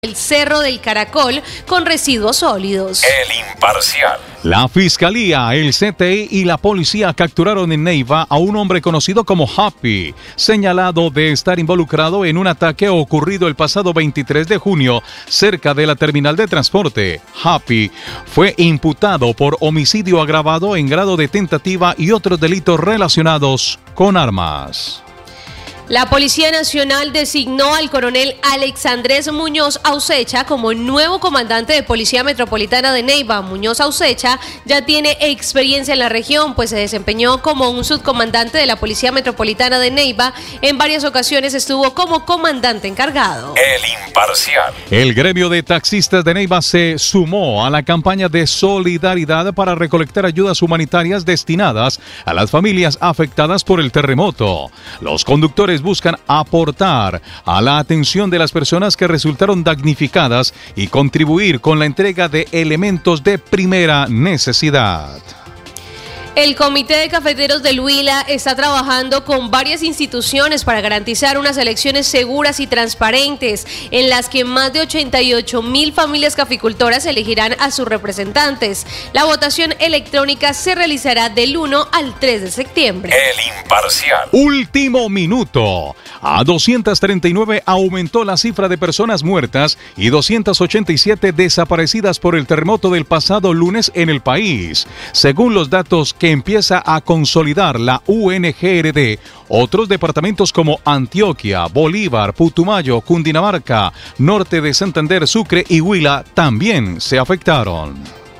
El Cerro del Caracol con residuos sólidos. El Imparcial. La Fiscalía, el CTI y la policía capturaron en Neiva a un hombre conocido como Happy, señalado de estar involucrado en un ataque ocurrido el pasado 23 de junio cerca de la terminal de transporte. Happy fue imputado por homicidio agravado en grado de tentativa y otros delitos relacionados con armas. La Policía Nacional designó al coronel Alex Andrés Muñoz Ausecha como nuevo comandante de Policía Metropolitana de Neiva. Muñoz Ausecha ya tiene experiencia en la región, pues se desempeñó como un subcomandante de la Policía Metropolitana de Neiva. En varias ocasiones estuvo como comandante encargado. El Imparcial. El gremio de taxistas de Neiva se sumó a la campaña de solidaridad para recolectar ayudas humanitarias destinadas a las familias afectadas por el terremoto. Los conductores buscan aportar a la atención de las personas que resultaron damnificadas y contribuir con la entrega de elementos de primera necesidad. El Comité de Cafeteros del Huila está trabajando con varias instituciones para garantizar unas elecciones seguras y transparentes, en las que más de 88,000 familias caficultoras elegirán a sus representantes. La votación electrónica se realizará del 1 al 3 de septiembre. El Imparcial. Último minuto. A 239 aumentó la cifra de personas muertas y 287 desaparecidas por el terremoto del pasado lunes en el país. Según los datos que empieza a consolidar la UNGRD, otros departamentos como Antioquia, Bolívar, Putumayo, Cundinamarca, Norte de Santander, Sucre y Huila también se afectaron.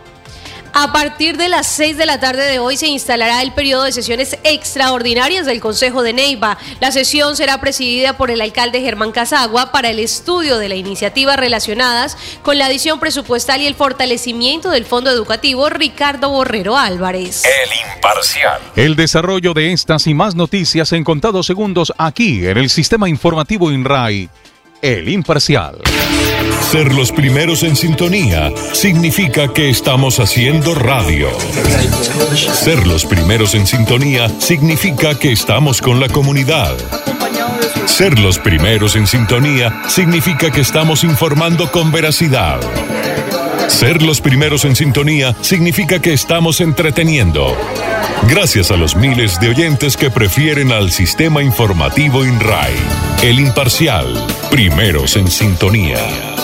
A partir de las 6 de la tarde de hoy se instalará el periodo de sesiones extraordinarias del Consejo de Neiva. La sesión será presidida por el alcalde Germán Casagua para el estudio de las iniciativas relacionadas con la adición presupuestal y el fortalecimiento del Fondo Educativo Ricardo Borrero Álvarez. El Imparcial. El desarrollo de estas y más noticias en contados segundos aquí en el Sistema Informativo INRAI, El Imparcial. Ser los primeros en sintonía significa que estamos haciendo radio. Ser los primeros en sintonía significa que estamos con la comunidad. Ser los primeros en sintonía significa que estamos informando con veracidad. Ser los primeros en sintonía significa que estamos entreteniendo. Gracias a los miles de oyentes que prefieren al Sistema Informativo INRAI, El Imparcial, primeros en sintonía.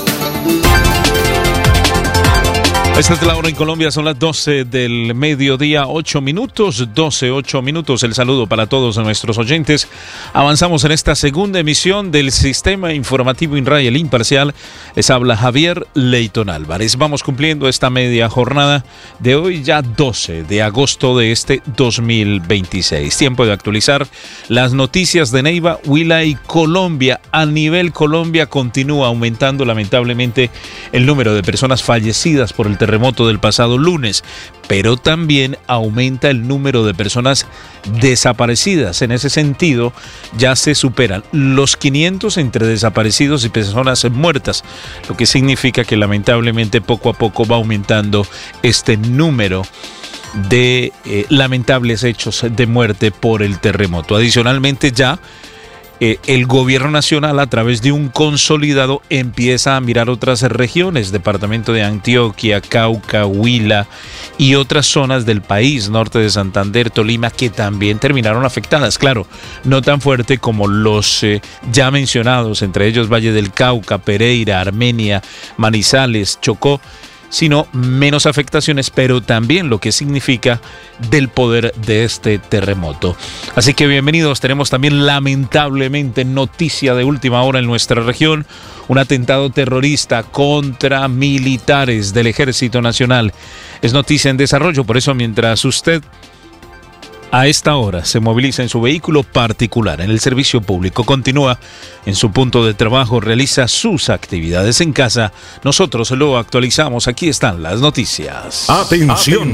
Esta es la hora en Colombia, son las 12 del mediodía, 8 minutos. El saludo para todos nuestros oyentes. Avanzamos en esta segunda emisión del Sistema Informativo INRAI, El Imparcial. Les habla Javier Leyton Álvarez. Vamos cumpliendo esta media jornada de hoy, ya 12 de agosto de este 2026. Tiempo de actualizar las noticias de Neiva, Huila y Colombia. A nivel Colombia continúa aumentando lamentablemente el número de personas fallecidas por el terremoto del pasado lunes, pero también aumenta el número de personas desaparecidas. En ese sentido, ya se superan los 500 entre desaparecidos y personas muertas, lo que significa que lamentablemente poco a poco va aumentando este número de lamentables hechos de muerte por el terremoto. Adicionalmente, ya el gobierno nacional, a través de un consolidado, empieza a mirar otras regiones, departamento de Antioquia, Cauca, Huila y otras zonas del país, norte de Santander, Tolima, que también terminaron afectadas. Claro, no tan fuerte como los ya mencionados, entre ellos Valle del Cauca, Pereira, Armenia, Manizales, Chocó, sino menos afectaciones, pero también lo que significa del poder de este terremoto. Así que bienvenidos. Tenemos también lamentablemente noticia de última hora en nuestra región: un atentado terrorista contra militares del Ejército Nacional. Es noticia en desarrollo, por eso mientras usted a esta hora se moviliza en su vehículo particular, en el servicio público, continúa en su punto de trabajo, realiza sus actividades en casa, nosotros lo actualizamos. Aquí están las noticias. Atención.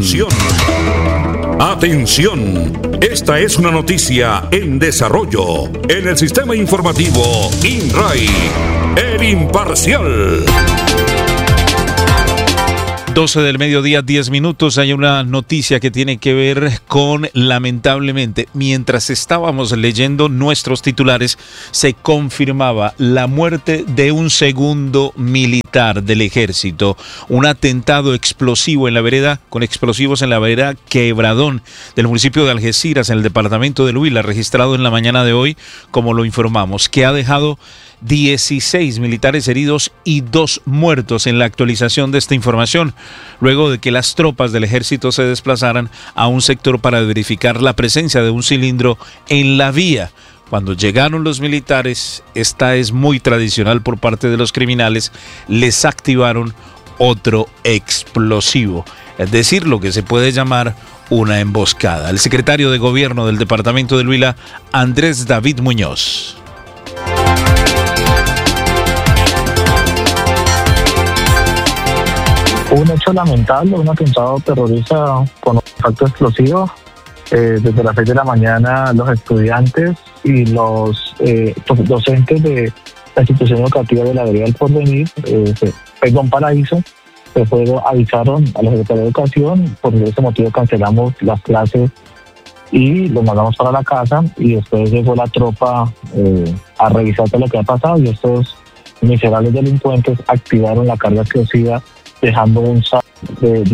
Atención. Esta es una noticia en desarrollo en el Sistema Informativo INRAI, El Imparcial. 12 del mediodía, 10 minutos. Hay una noticia que tiene que ver con, lamentablemente, mientras estábamos leyendo nuestros titulares, se confirmaba la muerte de un segundo militar del ejército. Un atentado explosivo en la vereda, con explosivos en la vereda Quebradón del municipio de Algeciras, en el departamento del Huila, registrado en la mañana de hoy, como lo informamos, que ha dejado 16 militares heridos y 2 muertos en la actualización de esta información, luego de que las tropas del ejército se desplazaran a un sector para verificar la presencia de un cilindro en la vía. Cuando llegaron los militares, esta es muy tradicional por parte de los criminales, les activaron otro explosivo, es decir, lo que se puede llamar una emboscada. El secretario de Gobierno del departamento del Huila, Andrés David Muñoz. Un hecho lamentable, un atentado terrorista con un impacto explosivo. Desde las 6 de la mañana los estudiantes y los docentes de la institución educativa de la Vereda del Porvenir, Perdón Paraíso, avisaron a la Secretaría de Educación. Por ese motivo cancelamos las clases y los mandamos para la casa, y después llegó la tropa a revisar todo lo que ha pasado, y estos miserables delincuentes activaron la carga explosiva, dejando un saldo de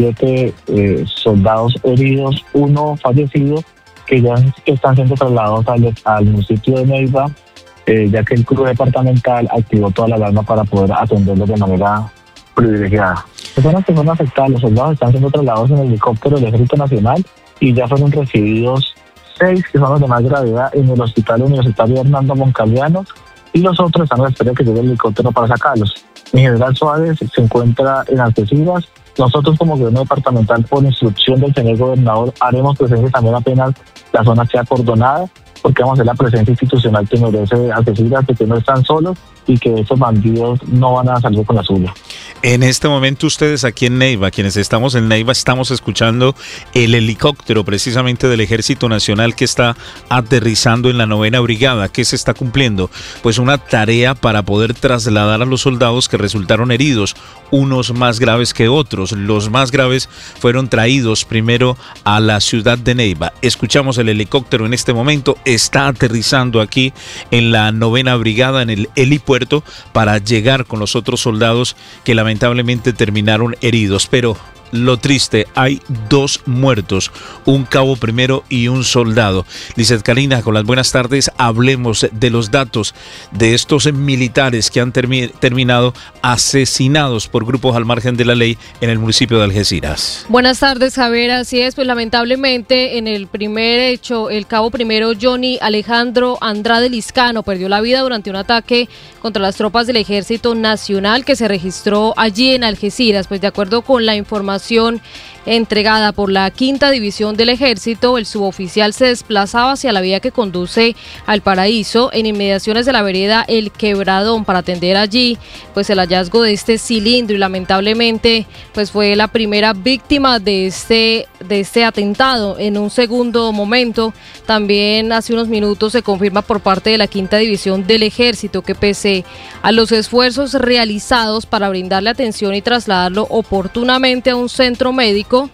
17 soldados heridos, 1 fallecido, que ya están siendo trasladados al municipio de Neiva, ya que el CRUE departamental activó toda la alarma para poder atenderlos de manera privilegiada. Personas que fueron afectadas, los soldados están siendo trasladados en el helicóptero del Ejército Nacional, y ya fueron recibidos 6, que son los de más gravedad, en el Hospital Universitario Hernando Moncaliano, y los otros están a la espera de que llegue el helicóptero para sacarlos. Mi general Suárez se encuentra en Algeciras. Nosotros, como gobierno departamental, por instrucción del señor gobernador, haremos presencia también apenas la zona sea acordonada, porque vamos a hacer la presencia institucional que merece Algeciras, de que no están solos y que esos bandidos no van a salir con la suya. En este momento ustedes aquí en Neiva, quienes estamos en Neiva, estamos escuchando el helicóptero precisamente del Ejército Nacional que está aterrizando en la 9ª Brigada. ¿Qué se está cumpliendo? Pues una tarea para poder trasladar a los soldados que resultaron heridos, unos más graves que otros. Los más graves fueron traídos primero a la ciudad de Neiva. Escuchamos el helicóptero en este momento, está aterrizando aquí en la 9ª Brigada, en el helipuerto, para llegar con los otros soldados que lamentablemente terminaron heridos. Pero lo triste, hay 2 muertos, un cabo primero y un soldado. Lizeth Karina, con las buenas tardes, hablemos de los datos de estos militares que han terminado asesinados por grupos al margen de la ley en el municipio de Algeciras. Buenas tardes, Javier, así es, pues lamentablemente en el primer hecho, el cabo primero Johnny Alejandro Andrade Liscano perdió la vida durante un ataque contra las tropas del Ejército Nacional que se registró allí en Algeciras. Pues de acuerdo con la información entregada por la 5ª División del Ejército, el suboficial se desplazaba hacia la vía que conduce al Paraíso, en inmediaciones de la vereda El Quebradón, para atender allí pues el hallazgo de este cilindro, y lamentablemente pues fue la primera víctima de este atentado. En un segundo momento, también hace unos minutos, se confirma por parte de la 5ª División del Ejército que, pese a los esfuerzos realizados para brindarle atención y trasladarlo oportunamente a un centro médico,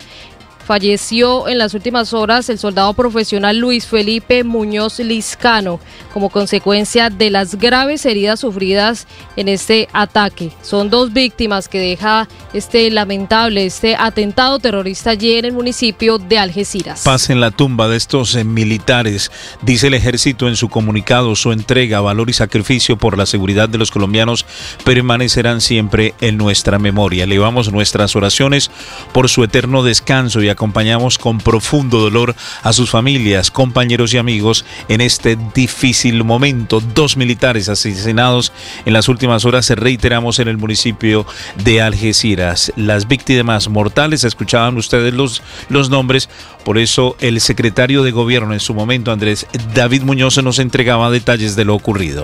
falleció en las últimas horas el soldado profesional Luis Felipe Muñoz Liscano como consecuencia de las graves heridas sufridas en este ataque. Son 2 víctimas que deja este atentado terrorista allí en el municipio de Algeciras. Paz en la tumba de estos militares, dice el ejército en su comunicado. Su entrega, valor y sacrificio por la seguridad de los colombianos permanecerán siempre en nuestra memoria. Elevamos nuestras oraciones por su eterno descanso y acompañamos con profundo dolor a sus familias, compañeros y amigos en este difícil momento. 2 militares asesinados en las últimas horas, reiteramos, en el municipio de Algeciras. Las víctimas mortales, escuchaban ustedes los nombres, por eso el secretario de Gobierno en su momento, Andrés David Muñoz, nos entregaba detalles de lo ocurrido.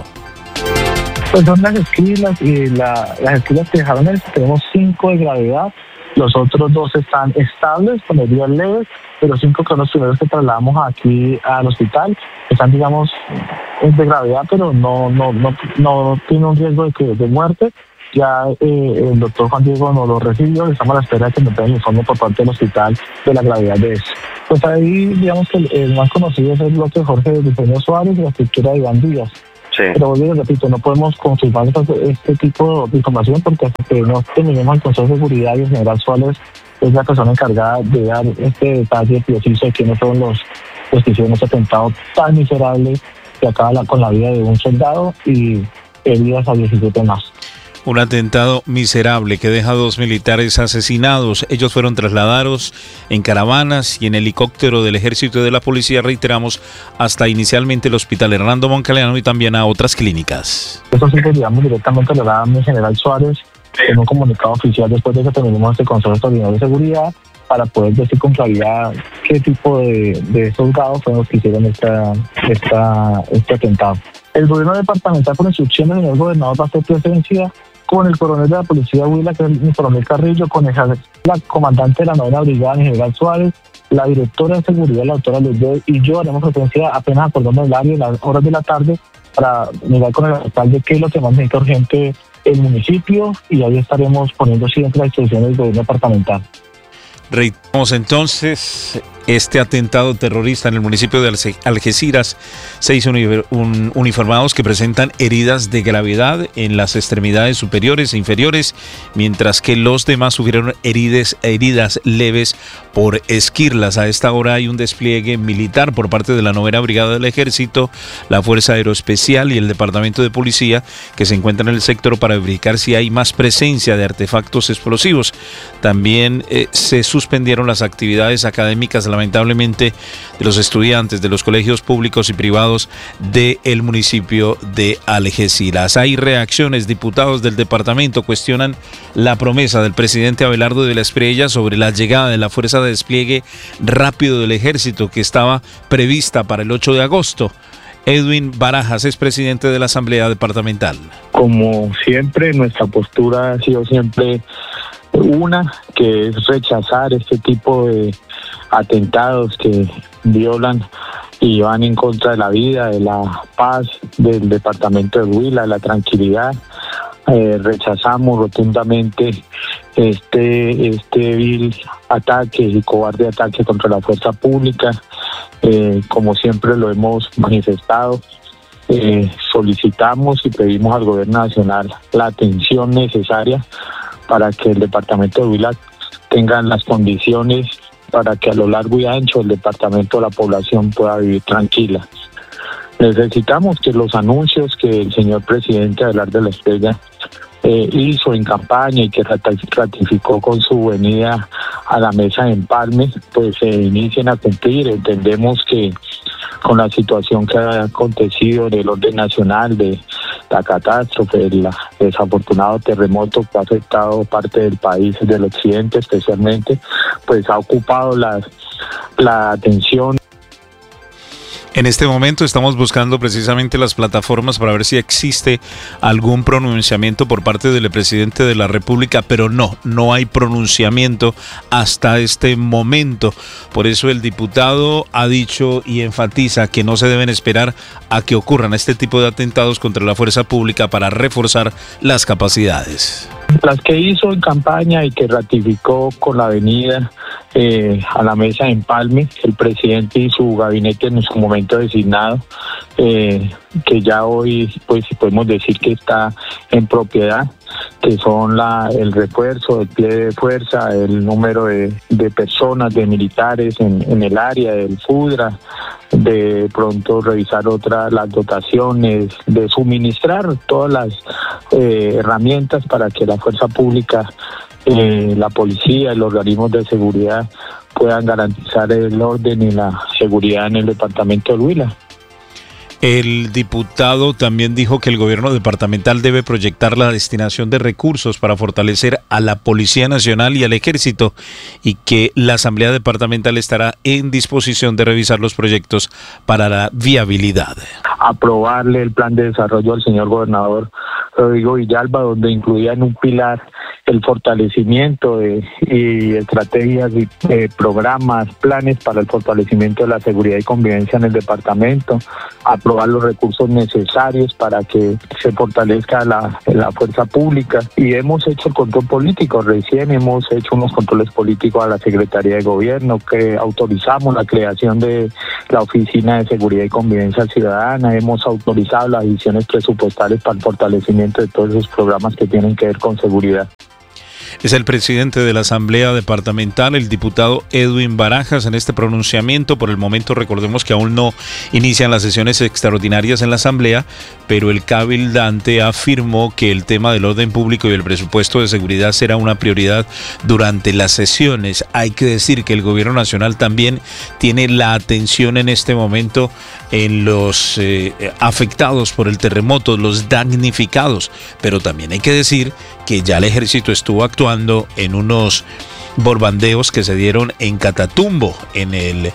Pues son las esquilas, y las esquilas que dejaron tenemos 5 de gravedad. Los otros 2 están estables, con heridas leves, pero 5 que son los primeros que trasladamos aquí al hospital están, digamos, de gravedad, pero no tiene un riesgo de muerte. ya el doctor Juan Diego nos lo recibió, estamos a la espera de que nos den el informe por parte del hospital de la gravedad de esto. Pues ahí, digamos que el más conocido es el bloque Jorge Luis Suárez y la estructura de Iván Díaz. Sí. Pero vuelvo y repito, no podemos confirmar este tipo de información porque hasta que no terminemos el Consejo de Seguridad y el general Suárez es la persona encargada de dar este detalle preciso de quiénes fueron los que hicieron este atentado tan miserable que acaba con la vida de un soldado y heridas a 17 más. Un atentado miserable que deja 2 militares asesinados. Ellos fueron trasladados en caravanas y en helicóptero del ejército y de la policía, reiteramos, hasta inicialmente el hospital Hernando Moncaleano y también a otras clínicas. Eso sí, pues, digamos, directamente lo da el general Suárez en un comunicado oficial después de que terminemos este Consejo Extraordinario de Seguridad para poder decir con claridad qué tipo de soldados fueron los que hicieron este atentado. El gobierno departamental, por instrucciones del gobernador, va a hacer presencia con el coronel de la policía Huila, que es el coronel Carrillo, con la comandante de la 9ª Brigada, el general Suárez, la directora de seguridad, la doctora Luz, y yo haremos presencia apenas acordamos el área en las horas de la tarde para mirar con el alcalde qué es lo que más necesita urgente el municipio, y ahí estaremos poniendo siempre las instrucciones del gobierno departamental. Reiteramos entonces este atentado terrorista en el municipio de Algeciras. 6 uniformados que presentan heridas de gravedad en las extremidades superiores e inferiores, mientras que los demás sufrieron heridas leves por esquirlas. A esta hora hay un despliegue militar por parte de la 9ª Brigada del Ejército, la Fuerza Aeroespecial y el Departamento de Policía que se encuentran en el sector para verificar si hay más presencia de artefactos explosivos. También se suspendieron las actividades académicas, lamentablemente, de los estudiantes de los colegios públicos y privados del municipio de Algeciras. Hay reacciones. Diputados del departamento cuestionan la promesa del presidente Abelardo de la Espriella sobre la llegada de la fuerza de despliegue rápido del ejército que estaba prevista para el 8 de agosto. Edwin Barajas es presidente de la Asamblea Departamental. Como siempre, nuestra postura ha sido siempre una, que es rechazar este tipo de atentados que violan y van en contra de la vida, de la paz del departamento de Huila, de la tranquilidad. Rechazamos rotundamente este vil ataque y cobarde ataque contra la fuerza pública. Como siempre lo hemos manifestado, solicitamos y pedimos al gobierno nacional la atención necesaria para que el departamento de Huila tenga las condiciones para que a lo largo y ancho del departamento la población pueda vivir tranquila. Necesitamos que los anuncios que el señor presidente Abelardo de la Espriella hizo en campaña y que ratificó con su venida a la mesa de empalme, pues se inicien a cumplir. Entendemos que con la situación que ha acontecido en el orden nacional de la catástrofe, el desafortunado terremoto que ha afectado parte del país, del occidente especialmente, pues ha ocupado la atención. En este momento estamos buscando precisamente las plataformas para ver si existe algún pronunciamiento por parte del presidente de la República, pero no hay pronunciamiento hasta este momento. Por eso el diputado ha dicho y enfatiza que no se deben esperar a que ocurran este tipo de atentados contra la fuerza pública para reforzar las capacidades. Las que hizo en campaña y que ratificó con la venida a la mesa de empalme, el presidente y su gabinete en su momento designado, que ya hoy pues podemos decir que está en propiedad, que son el refuerzo, el pie de fuerza, el número de personas, de militares en el área del FUDRA, de pronto revisar las dotaciones, de suministrar todas las herramientas para que la fuerza pública, la policía y los organismos de seguridad puedan garantizar el orden y la seguridad en el departamento de Huila. El diputado también dijo que el gobierno departamental debe proyectar la destinación de recursos para fortalecer a la Policía Nacional y al Ejército y que la Asamblea Departamental estará en disposición de revisar los proyectos para la viabilidad. Aprobarle el plan de desarrollo al señor gobernador Rodrigo Villalba, donde incluía en un pilar el fortalecimiento y estrategias y programas, planes para el fortalecimiento de la seguridad y convivencia en el departamento, aprobar los recursos necesarios para que se fortalezca la fuerza pública, y hemos hecho el control político. Recién hemos hecho unos controles políticos a la Secretaría de Gobierno, que autorizamos la creación de la Oficina de Seguridad y Convivencia Ciudadana, hemos autorizado las adiciones presupuestales para el fortalecimiento de todos esos programas que tienen que ver con seguridad. Es el presidente de la Asamblea Departamental, el diputado Edwin Barajas, en este pronunciamiento. Por el momento, recordemos que aún no inician las sesiones extraordinarias en la Asamblea, pero el cabildante afirmó que el tema del orden público y el presupuesto de seguridad será una prioridad durante las sesiones. Hay que decir que el gobierno nacional también tiene la atención en este momento en los afectados por el terremoto, los damnificados, pero también hay que decir que ya el ejército estuvo actuando en unos bombardeos que se dieron en Catatumbo, en el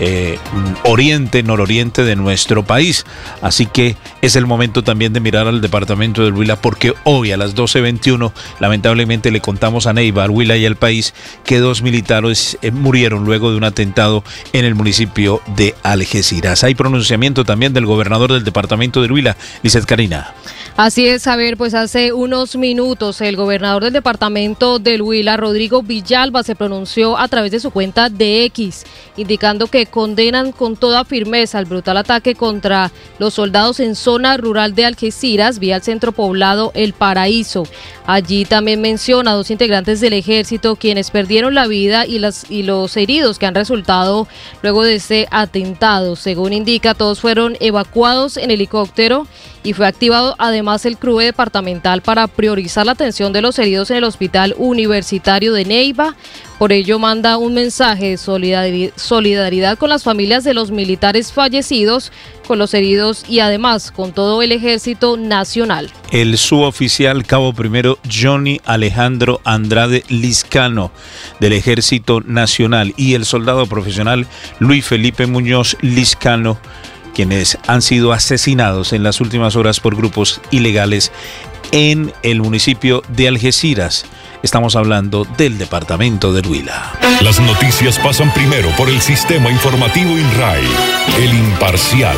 nororiente de nuestro país. Así que es el momento también de mirar al departamento del Huila, porque hoy a las 12:21 lamentablemente le contamos a Neiva, al Huila y al país que 2 militares murieron luego de un atentado en el municipio de Algeciras. Hay pronunciamiento también del gobernador del departamento del Huila, Lizeth Carina. Así es, Javier, pues hace unos minutos el gobernador del departamento del Huila, Rodrigo Villalba, se pronunció a través de su cuenta de X, indicando que condenan con toda firmeza el brutal ataque contra los soldados en zona rural de Algeciras, vía el centro poblado El Paraíso. Allí también menciona a 2 integrantes del ejército quienes perdieron la vida y los heridos que han resultado luego de este atentado. Según indica, todos fueron evacuados en helicóptero y fue activado además el CRUE departamental para priorizar la atención de los heridos en el Hospital Universitario de Neiva. Por ello manda un mensaje de solidaridad con las familias de los militares fallecidos, con los heridos y además con todo el Ejército Nacional. El suboficial cabo primero Johnny Alejandro Andrade Liscano del Ejército Nacional y el soldado profesional Luis Felipe Muñoz Liscano, quienes han sido asesinados en las últimas horas por grupos ilegales en el municipio de Algeciras. Estamos hablando del departamento del Huila. Las noticias pasan primero por el sistema informativo INRAI, el imparcial.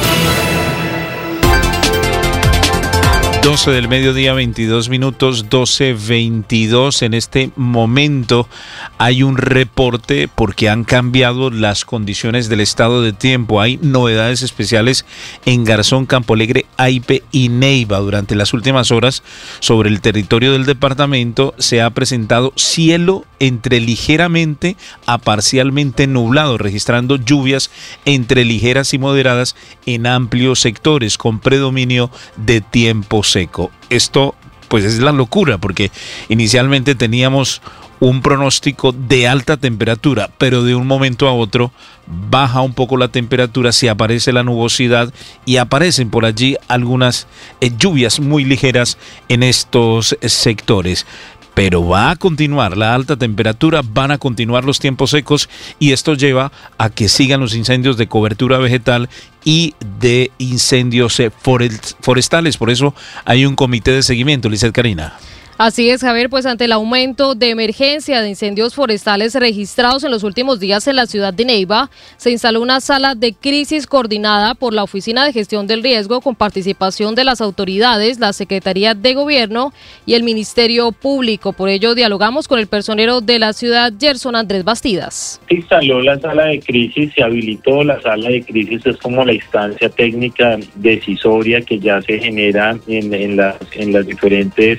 12 del mediodía, 22 minutos, 12:22. En este momento hay un reporte porque han cambiado las condiciones del estado de tiempo. Hay novedades especiales en Garzón, Campo Alegre, Aipe y Neiva. Durante las últimas horas, sobre el territorio del departamento, se ha presentado cielo entre ligeramente a parcialmente nublado, registrando lluvias entre ligeras y moderadas en amplios sectores, con predominio de tiempo seco. Esto pues es la locura, porque inicialmente teníamos un pronóstico de alta temperatura, pero de un momento a otro baja un poco la temperatura, se aparece la nubosidad y aparecen por allí algunas lluvias muy ligeras en estos sectores. Pero va a continuar la alta temperatura, van a continuar los tiempos secos y esto lleva a que sigan los incendios de cobertura vegetal y de incendios forestales. Por eso hay un comité de seguimiento, Lizeth Carina. Así es, Javier, pues ante el aumento de emergencia de incendios forestales registrados en los últimos días en la ciudad de Neiva, se instaló una sala de crisis coordinada por la Oficina de Gestión del Riesgo con participación de las autoridades, la Secretaría de Gobierno y el Ministerio Público. Por ello, dialogamos con el personero de la ciudad, Gerson Andrés Bastidas. Se instaló la sala de crisis, se habilitó la sala de crisis, es como la instancia técnica decisoria que ya se genera en las diferentes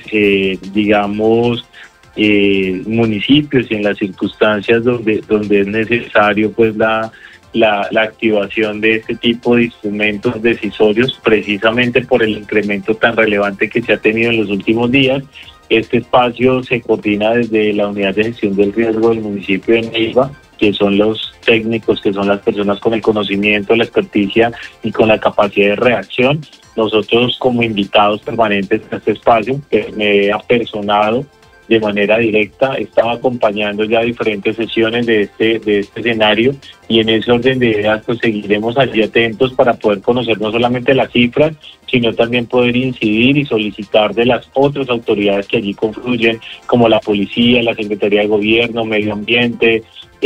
municipios y en las circunstancias donde es necesario pues la activación de este tipo de instrumentos decisorios, precisamente por el incremento tan relevante que se ha tenido en los últimos días. Este espacio se coordina desde la Unidad de Gestión del Riesgo del municipio de Neiva, que son los técnicos, que son las personas con el conocimiento, la experticia y con la capacidad de reacción. Nosotros como invitados permanentes a este espacio, me he apersonado de manera directa. Estaba acompañando ya diferentes sesiones de este escenario, y en ese orden de ideas pues seguiremos allí atentos para poder conocer no solamente las cifras, sino también poder incidir y solicitar de las otras autoridades que allí confluyen, como la policía, la Secretaría de Gobierno, Medio Ambiente,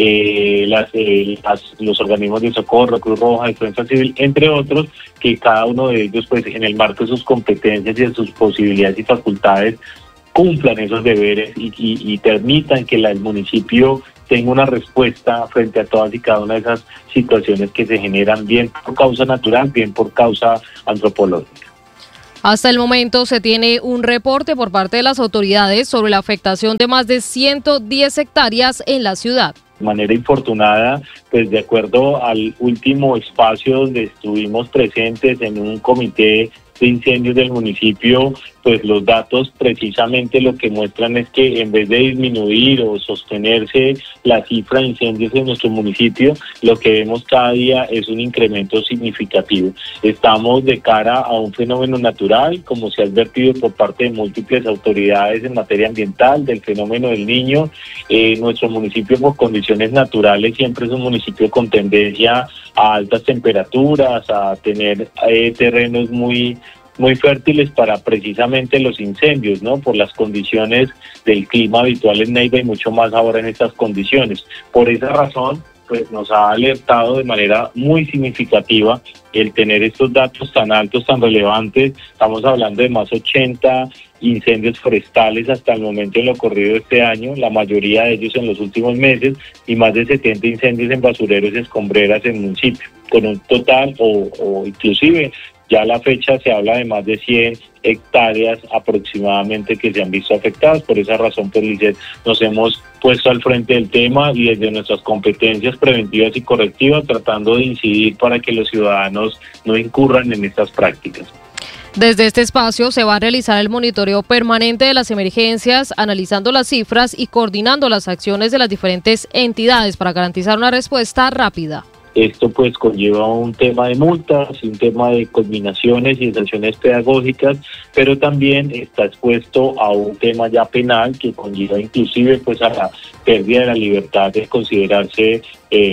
los organismos de socorro, Cruz Roja, Defensa Civil, entre otros, que cada uno de ellos pues en el marco de sus competencias y de sus posibilidades y facultades cumplan esos deberes y permitan que el municipio tenga una respuesta frente a todas y cada una de esas situaciones que se generan, bien por causa natural, bien por causa antropológica. Hasta el momento se tiene un reporte por parte de las autoridades sobre la afectación de más de 110 hectáreas en la ciudad. De manera infortunada, pues de acuerdo al último espacio donde estuvimos presentes en un comité de incendios del municipio, pues los datos precisamente lo que muestran es que en vez de disminuir o sostenerse la cifra de incendios en nuestro municipio, lo que vemos cada día es un incremento significativo. Estamos de cara a un fenómeno natural, como se ha advertido por parte de múltiples autoridades en materia ambiental, del fenómeno del Niño. Nuestro municipio, por condiciones naturales, siempre es un municipio con tendencia a altas temperaturas, a tener terrenos muy fértiles para precisamente los incendios, ¿no? Por las condiciones del clima habitual en Neiva y mucho más ahora en estas condiciones. Por esa razón, pues nos ha alertado de manera muy significativa el tener estos datos tan altos, tan relevantes. Estamos hablando de más 80 incendios forestales hasta el momento en lo corrido de este año, la mayoría de ellos en los últimos meses, y más de 70 incendios en basureros y escombreras en el municipio, con un total o inclusive ya a la fecha se habla de más de 100 hectáreas aproximadamente que se han visto afectadas. Por esa razón, pues, Lizeth, nos hemos puesto al frente del tema y desde nuestras competencias preventivas y correctivas tratando de incidir para que los ciudadanos no incurran en estas prácticas. Desde este espacio se va a realizar el monitoreo permanente de las emergencias, analizando las cifras y coordinando las acciones de las diferentes entidades para garantizar una respuesta rápida. Esto pues conlleva un tema de multas, un tema de conminaciones y de sanciones pedagógicas, pero también está expuesto a un tema ya penal que conlleva inclusive pues a la pérdida de la libertad de considerarse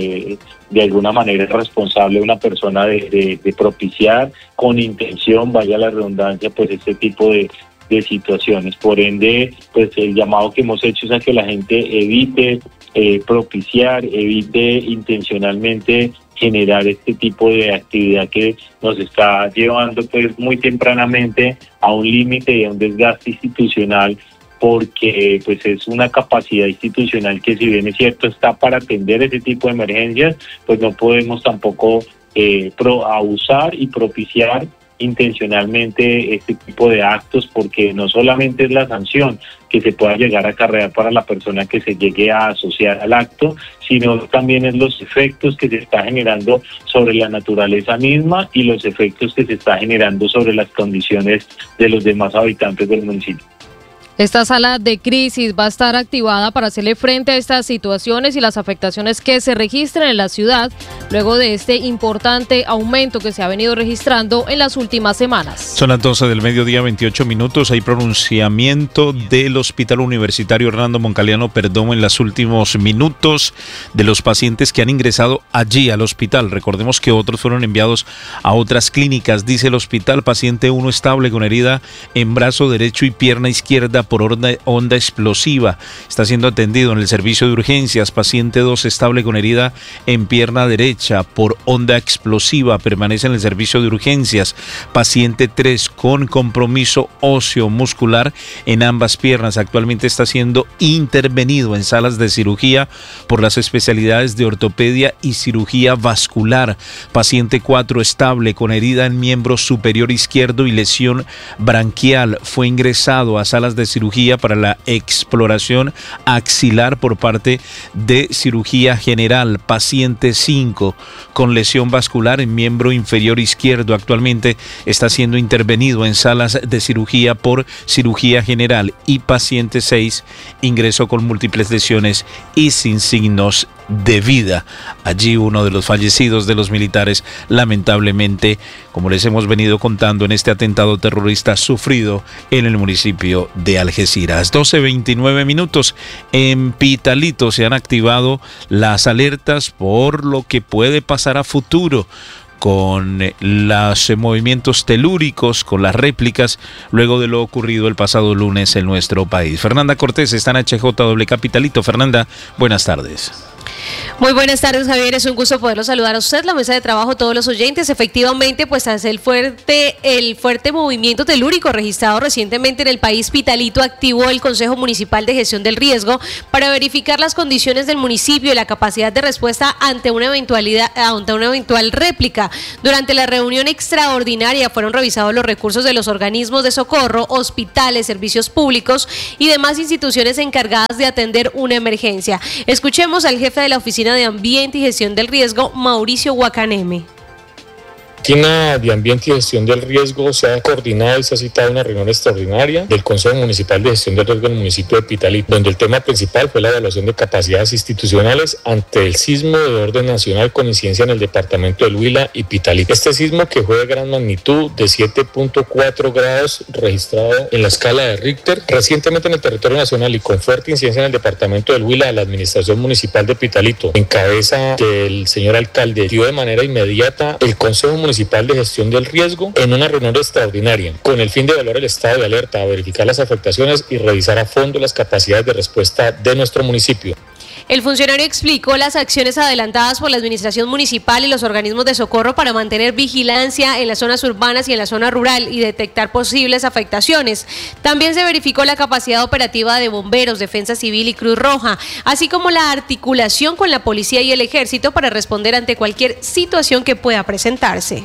de alguna manera responsable una persona de propiciar con intención, vaya la redundancia, pues este tipo de situaciones. Por ende, pues el llamado que hemos hecho es a que la gente evite propiciar, evite intencionalmente generar este tipo de actividad que nos está llevando pues muy tempranamente a un límite y a un desgaste institucional, porque pues es una capacidad institucional que, si bien es cierto está para atender ese tipo de emergencias, pues no podemos tampoco abusar y propiciar intencionalmente este tipo de actos, porque no solamente es la sanción que se pueda llegar a acarrear para la persona que se llegue a asociar al acto, sino también es los efectos que se está generando sobre la naturaleza misma y los efectos que se está generando sobre las condiciones de los demás habitantes del municipio. Esta sala de crisis va a estar activada para hacerle frente a estas situaciones y las afectaciones que se registren en la ciudad luego de este importante aumento que se ha venido registrando en las últimas semanas. Son las 12 del mediodía, 28 minutos. Hay pronunciamiento del Hospital Universitario Hernando Moncaliano Perdomo en los últimos minutos de los pacientes que han ingresado allí al hospital. Recordemos que otros fueron enviados a otras clínicas. Dice el hospital: paciente 1 estable con herida en brazo derecho y pierna izquierda por onda explosiva. Está siendo atendido en el servicio de urgencias. Paciente 2 estable con herida en pierna derecha por onda explosiva. Permanece en el servicio de urgencias. Paciente 3 con compromiso óseo muscular en ambas piernas. Actualmente está siendo intervenido en salas de cirugía por las especialidades de ortopedia y cirugía vascular. Paciente 4 estable con herida en miembro superior izquierdo y lesión branquial. Fue ingresado a salas de cirugía para la exploración axilar por parte de cirugía general. Paciente 5 con lesión vascular en miembro inferior izquierdo. Actualmente está siendo intervenido en salas de cirugía por cirugía general. Y paciente 6 ingresó con múltiples lesiones y sin signos de vida. Allí uno de los fallecidos de los militares, lamentablemente, como les hemos venido contando, en este atentado terrorista sufrido en el municipio de Algeciras. 12:29 minutos. En Pitalito se han activado las alertas por lo que puede pasar a futuro con los movimientos telúricos, con las réplicas, luego de lo ocurrido el pasado lunes en nuestro país. Fernanda Cortés está en HJW Capitalito. Fernanda, buenas tardes. Muy buenas tardes, Javier, es un gusto poderlo saludar a usted, la mesa de trabajo, todos los oyentes. Efectivamente, pues tras el fuerte movimiento telúrico registrado recientemente en el país, Pitalito activó el Consejo Municipal de Gestión del Riesgo para verificar las condiciones del municipio y la capacidad de respuesta ante una eventual réplica. Durante la reunión extraordinaria fueron revisados los recursos de los organismos de socorro, hospitales, servicios públicos y demás instituciones encargadas de atender una emergencia. Escuchemos al jefe de la Oficina de Ambiente y Gestión del Riesgo, Mauricio Guacaneme. La Oficina de Ambiente y Gestión del Riesgo se ha coordinado y se ha citado una reunión extraordinaria del Consejo Municipal de Gestión del Riesgo en el municipio de Pitalito, donde el tema principal fue la evaluación de capacidades institucionales ante el sismo de orden nacional con incidencia en el departamento del Huila y Pitalito. Este sismo, que fue de gran magnitud de 7.4 grados registrado en la escala de Richter recientemente en el territorio nacional y con fuerte incidencia en el departamento del Huila, la administración municipal de Pitalito, en cabeza del señor alcalde, dio de manera inmediata el Consejo Municipal de Gestión del Riesgo en una reunión extraordinaria con el fin de evaluar el estado de alerta, verificar las afectaciones y revisar a fondo las capacidades de respuesta de nuestro municipio. El funcionario explicó las acciones adelantadas por la administración municipal y los organismos de socorro para mantener vigilancia en las zonas urbanas y en la zona rural y detectar posibles afectaciones. También se verificó la capacidad operativa de bomberos, Defensa Civil y Cruz Roja, así como la articulación con la policía y el ejército para responder ante cualquier situación que pueda presentarse.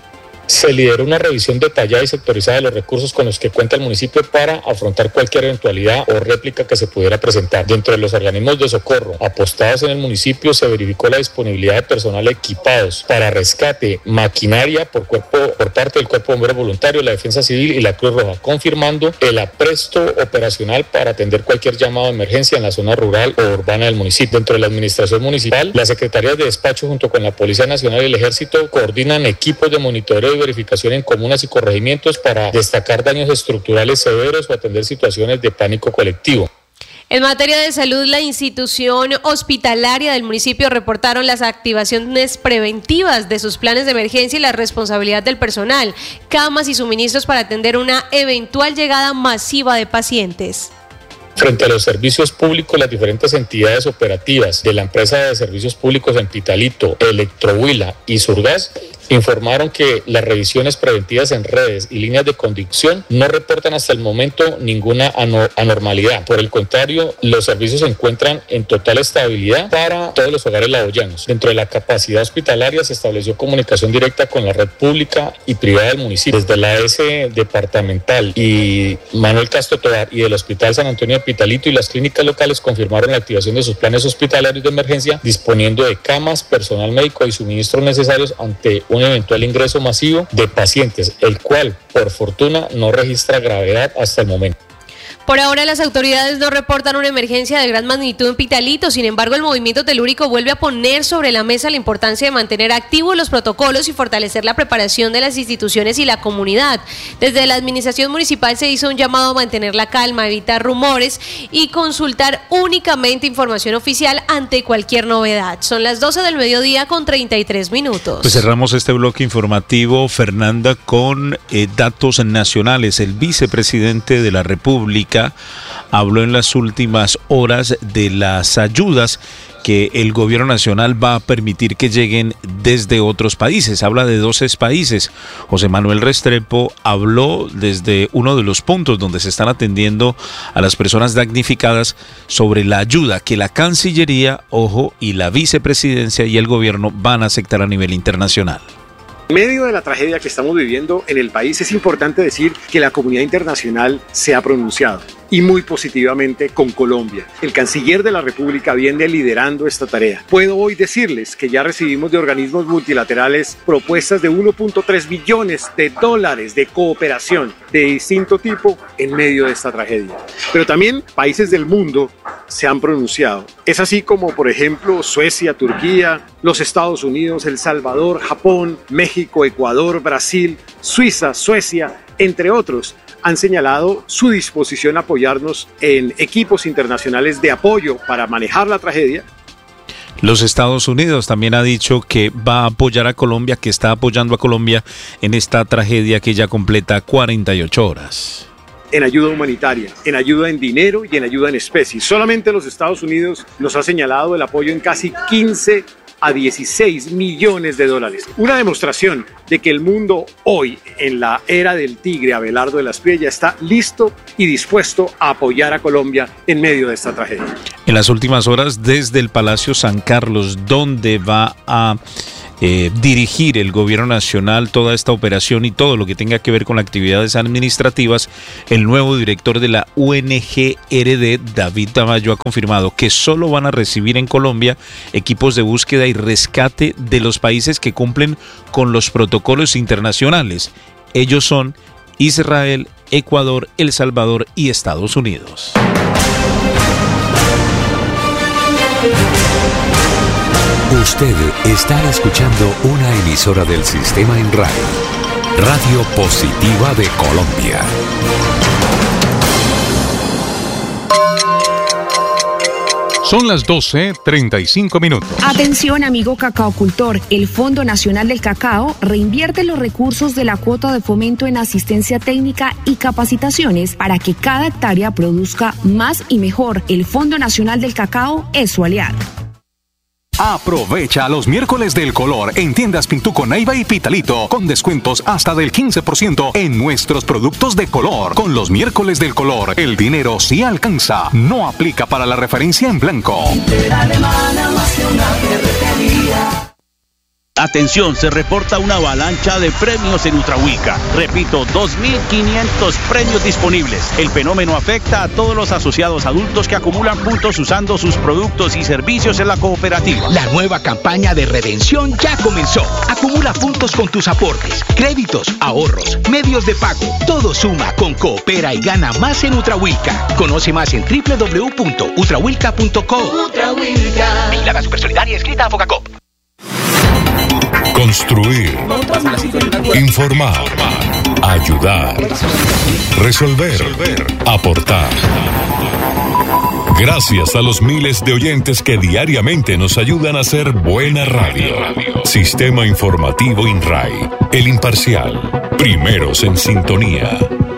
Se lideró una revisión detallada y sectorizada de los recursos con los que cuenta el municipio para afrontar cualquier eventualidad o réplica que se pudiera presentar. Dentro de los organismos de socorro apostados en el municipio se verificó la disponibilidad de personal equipados para rescate, maquinaria por parte del Cuerpo de Bomberos Voluntarios, la Defensa Civil y la Cruz Roja, confirmando el apresto operacional para atender cualquier llamado de emergencia en la zona rural o urbana del municipio. Dentro de la administración municipal, las secretarías de despacho junto con la Policía Nacional y el Ejército coordinan equipos de monitoreo y verificación en comunas y corregimientos para destacar daños estructurales severos o atender situaciones de pánico colectivo. En materia de salud, la institución hospitalaria del municipio reportaron las activaciones preventivas de sus planes de emergencia y la responsabilidad del personal, camas y suministros para atender una eventual llegada masiva de pacientes. Frente a los servicios públicos, las diferentes entidades operativas de la empresa de servicios públicos en Pitalito, Electrohuila y Surgas informaron que las revisiones preventivas en redes y líneas de conducción no reportan hasta el momento ninguna anormalidad. Por el contrario, los servicios se encuentran en total estabilidad para todos los hogares laboyanos. Dentro de la capacidad hospitalaria se estableció comunicación directa con la red pública y privada del municipio. Desde la AS departamental y Manuel Castro Tovar y del Hospital San Antonio de Pitalito y las clínicas locales confirmaron la activación de sus planes hospitalarios de emergencia, disponiendo de camas, personal médico y suministros necesarios ante un eventual ingreso masivo de pacientes, el cual, por fortuna, no registra gravedad hasta el momento. Por ahora las autoridades no reportan una emergencia de gran magnitud en Pitalito, sin embargo el movimiento telúrico vuelve a poner sobre la mesa la importancia de mantener activos los protocolos y fortalecer la preparación de las instituciones y la comunidad. Desde la administración municipal se hizo un llamado a mantener la calma, evitar rumores y consultar únicamente información oficial ante cualquier novedad. Son las 12 del mediodía con 33 minutos. Pues cerramos este bloque informativo, Fernanda, con datos nacionales. El vicepresidente de la República habló en las últimas horas de las ayudas que el gobierno nacional va a permitir que lleguen desde otros países. Habla de 12 países. José Manuel Restrepo habló desde uno de los puntos donde se están atendiendo a las personas damnificadas sobre la ayuda que la Cancillería, y la vicepresidencia y el gobierno van a aceptar a nivel internacional. En medio de la tragedia que estamos viviendo en el país, es importante decir que la comunidad internacional se ha pronunciado. y muy positivamente con Colombia. El canciller de la República viene liderando esta tarea. Puedo hoy decirles que ya recibimos de organismos multilaterales propuestas de 1.3 billones de dólares de cooperación de distinto tipo en medio de esta tragedia. Pero también países del mundo se han pronunciado. Es así como, por ejemplo, Suecia, Turquía, los Estados Unidos, El Salvador, Japón, México, Ecuador, Brasil, Suiza, Suecia, entre otros, han señalado su disposición a apoyarnos en equipos internacionales de apoyo para manejar la tragedia. Los Estados Unidos también ha dicho que va a apoyar a Colombia, que está apoyando a Colombia en esta tragedia que ya completa 48 horas. En ayuda humanitaria, en ayuda en dinero y en ayuda en especie. Solamente los Estados Unidos nos ha señalado el apoyo en casi 15 a 16 millones de dólares. Una demostración de que el mundo hoy, en la era del tigre Abelardo de la Espriella, está listo y dispuesto a apoyar a Colombia en medio de esta tragedia. En las últimas horas, desde el Palacio San Carlos, donde va a dirigir el gobierno nacional toda esta operación y todo lo que tenga que ver con actividades administrativas, el nuevo director de la UNGRD, David Tamayo, ha confirmado que solo van a recibir en Colombia equipos de búsqueda y rescate de los países que cumplen con los protocolos internacionales. Ellos son Israel, Ecuador, El Salvador y Estados Unidos. Usted está escuchando una emisora del Sistema En-RAI, Radio Positiva de Colombia. Son las 12:35 minutos. Atención, amigo cacaocultor. El Fondo Nacional del Cacao reinvierte los recursos de la cuota de fomento en asistencia técnica y capacitaciones para que cada hectárea produzca más y mejor. El Fondo Nacional del Cacao es su aliado. Aprovecha los miércoles del color en tiendas Pintuco Neiva y Pitalito con descuentos hasta del 15% en nuestros productos de color. Con los miércoles del color, el dinero sí alcanza. No aplica para la referencia en blanco. Atención, se reporta una avalancha de premios en Utrahuica. Repito, 2.500 premios disponibles. El fenómeno afecta a todos los asociados adultos que acumulan puntos usando sus productos y servicios en la cooperativa. La nueva campaña de redención ya comenzó. Acumula puntos con tus aportes, créditos, ahorros, medios de pago. Todo suma con Coopera y gana más en Utrahuica. Conoce más en www.utrahuilca.co. Utrahuilca. Vigilada Supersolidaria escrita a Focacop. Construir, informar, ayudar, resolver, aportar. Gracias a los miles de oyentes que diariamente nos ayudan a hacer buena radio. Sistema Informativo In-RAI, el imparcial, primeros en sintonía.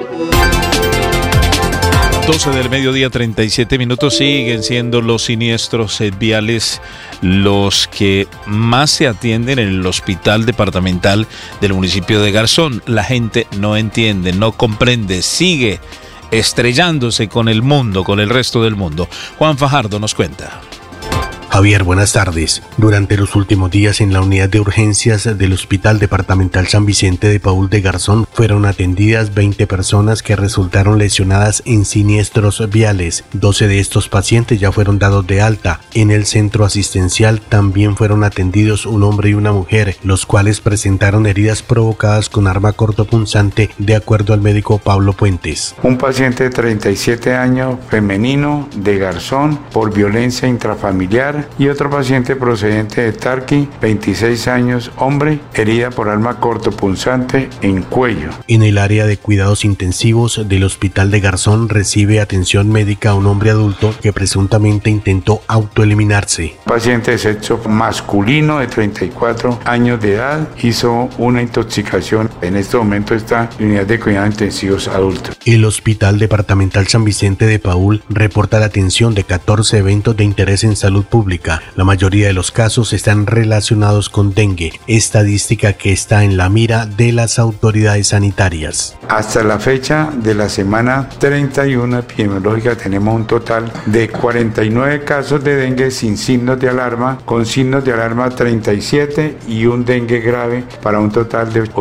12 del mediodía, 37 minutos. Siguen siendo los siniestros viales los que más se atienden en el hospital departamental del municipio de Garzón. La gente no entiende, no comprende, sigue estrellándose con el mundo, con el resto del mundo. Juan Fajardo nos cuenta. Javier, buenas tardes. Durante los últimos días en la unidad de urgencias del Hospital Departamental San Vicente de Paúl de Garzón fueron atendidas 20 personas que resultaron lesionadas en siniestros viales. 12 de estos pacientes ya fueron dados de alta. En el centro asistencial también fueron atendidos un hombre y una mujer, los cuales presentaron heridas provocadas con arma cortopunzante, de acuerdo al médico Pablo Puentes. Un paciente de 37 años, femenino, de Garzón, por violencia intrafamiliar, y otro paciente procedente de Tarqui, 26 años, hombre, herida por arma cortopunzante en cuello. En el área de cuidados intensivos del Hospital de Garzón recibe atención médica a un hombre adulto que presuntamente intentó autoeliminarse. Paciente de sexo masculino de 34 años de edad hizo una intoxicación. En este momento está en unidad de cuidados intensivos adultos. El Hospital Departamental San Vicente de Paúl reporta la atención de 14 eventos de interés en salud pública. La mayoría de los casos están relacionados con dengue, estadística que está en la mira de las autoridades sanitarias. Hasta la fecha de la semana 31 epidemiológica tenemos un total de 49 casos de dengue sin signos de alarma, con signos de alarma 37 y un dengue grave, para un total de 84